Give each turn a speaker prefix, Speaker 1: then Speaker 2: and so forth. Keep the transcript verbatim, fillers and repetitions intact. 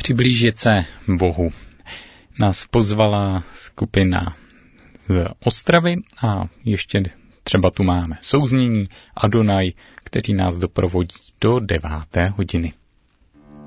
Speaker 1: Přiblížit se Bohu nás pozvala skupina z Ostravy a ještě třeba tu máme souznění Adonaj, kteří nás doprovodí do deváté hodiny.